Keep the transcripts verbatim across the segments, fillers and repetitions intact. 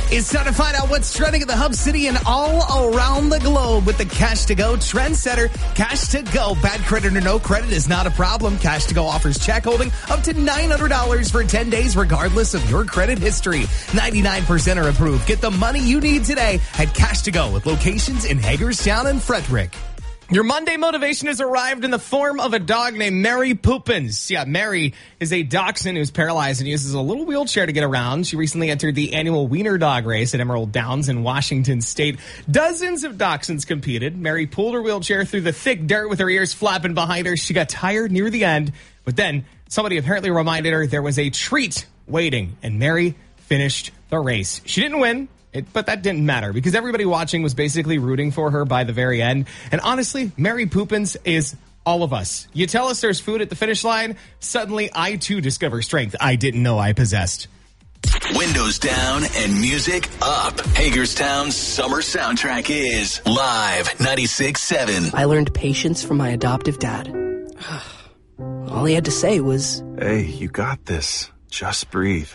It's time to find out what's trending in the Hub City and all around the globe with the Cash to Go Trendsetter. Cash to Go. Bad credit or no credit is not a problem. Cash to Go offers check holding up to nine hundred dollars for ten days, regardless of your credit history. ninety-nine percent are approved. Get the money you need today at Cash to Go with locations in Hagerstown and Frederick. Your Monday motivation has arrived in the form of a dog named Mary Poopins. Yeah, Mary is a dachshund who's paralyzed and uses a little wheelchair to get around. She recently entered the annual Wiener Dog Race at Emerald Downs in Washington State. Dozens of dachshunds competed. Mary pulled her wheelchair through the thick dirt with her ears flapping behind her. She got tired near the end, but then somebody apparently reminded her there was a treat waiting, and Mary finished the race. She didn't win. It, but that didn't matter because everybody watching was basically rooting for her by the very end. And honestly, Mary Poopins is all of us. You tell us there's food at the finish line, suddenly I too discover strength I didn't know I possessed. Windows down and music up. Hagerstown's summer soundtrack is Live ninety-six seven. I learned patience from my adoptive dad. All he had to say was, "Hey, you got this. Just breathe."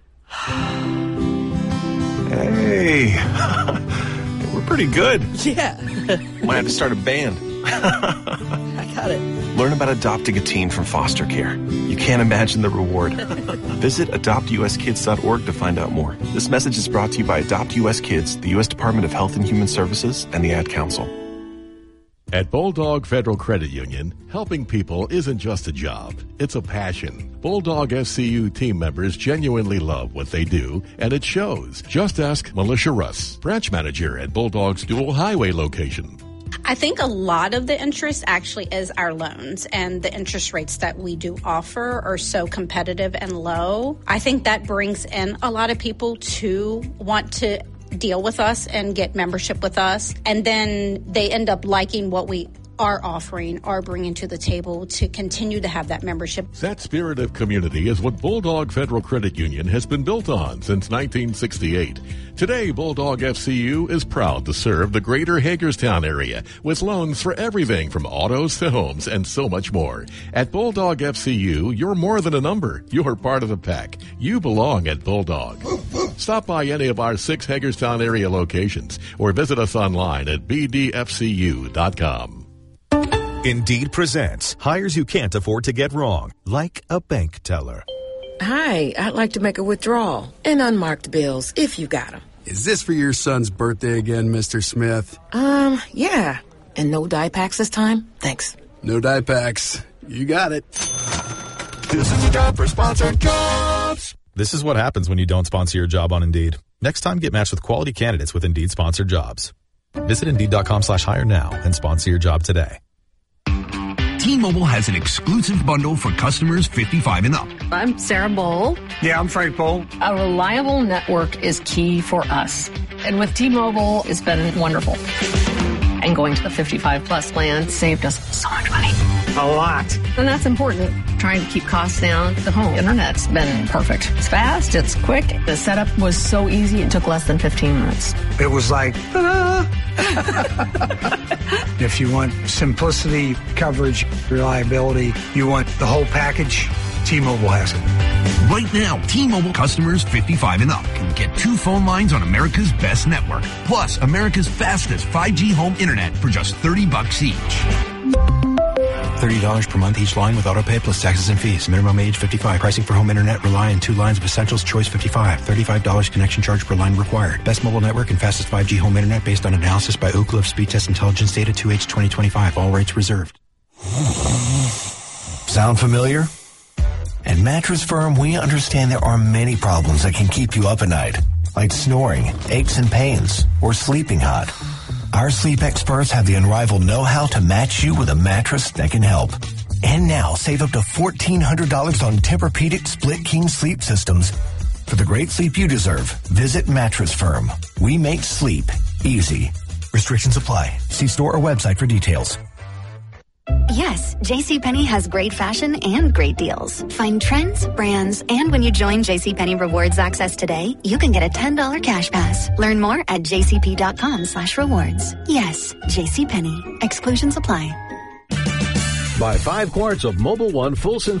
Hey, we're pretty good. Yeah. Might have to start a band. I got it. Learn about adopting a teen from foster care. You can't imagine the reward. Visit adopt u s kids dot org to find out more. This message is brought to you by Adopt U S Kids, the U S Department of Health and Human Services, and the Ad Council. At Bulldog Federal Credit Union, helping people isn't just a job, it's a passion. Bulldog F C U team members genuinely love what they do, and it shows. Just ask Militia Russ, branch manager at Bulldog's dual highway location. I think a lot of the interest actually is our loans, and the interest rates that we do offer are so competitive and low. I think that brings in a lot of people to want to deal with us and get membership with us, and then they end up liking what we are offering or bringing to the table to continue to have that membership. That spirit of community is what Bulldog Federal Credit Union has been built on since nineteen sixty-eight. Today, Bulldog F C U is proud to serve the greater Hagerstown area with loans for everything from autos to homes and so much more. At Bulldog F C U, you're more than a number. You're part of the pack. You belong at Bulldog. Stop by any of our six Hagerstown area locations or visit us online at b d f c u dot com. Indeed presents hires you can't afford to get wrong, like a bank teller. Hi, I'd like to make a withdrawal and unmarked bills if you got them. Is this for your son's birthday again, Mister Smith? Um, yeah. And no dye packs this time? Thanks. No dye packs. You got it. This is a job for sponsored jobs. This is what happens when you don't sponsor your job on Indeed. Next time, get matched with quality candidates with Indeed sponsored jobs. Visit Indeed.com slash hire now and sponsor your job today. T-Mobile has an exclusive bundle for customers fifty-five and up. I'm Sarah Bowl. Yeah, I'm Frank Bowl. A reliable network is key for us. And with T-Mobile, it's been wonderful. And going to the fifty-five plus plan saved us so much money. A lot. And that's important. Trying to keep costs down. The home internet's been perfect. It's fast. It's quick. The setup was so easy. It took less than fifteen minutes. It was like, ta-da! If you want simplicity, coverage, reliability, you want the whole package, T-Mobile has it. Right now, T-Mobile customers fifty-five and up can get two phone lines on America's best network, plus America's fastest five G home internet for just thirty bucks each. thirty dollars per month each line with autopay plus taxes and fees. Minimum age fifty-five. Pricing for home internet rely on two lines of Essentials Choice fifty-five. thirty-five dollars connection charge per line required. Best mobile network and fastest five G home internet based on analysis by Oak Cliff Speed Test Intelligence Data two H twenty twenty-five. All rates reserved. Sound familiar? At Mattress Firm, we understand there are many problems that can keep you up at night, like snoring, aches and pains, or sleeping hot. Our sleep experts have the unrivaled know-how to match you with a mattress that can help. And now, save up to fourteen hundred dollars on Tempur-Pedic Split King sleep systems. For the great sleep you deserve, visit Mattress Firm. We make sleep easy. Restrictions apply. See store or website for details. Yes, JCPenney has great fashion and great deals. Find trends, brands, and when you join JCPenney Rewards Access today, you can get a ten dollars cash pass. Learn more at jcp.com slash rewards. Yes, JCPenney. Exclusions apply. Buy five quarts of Mobil One full synthetic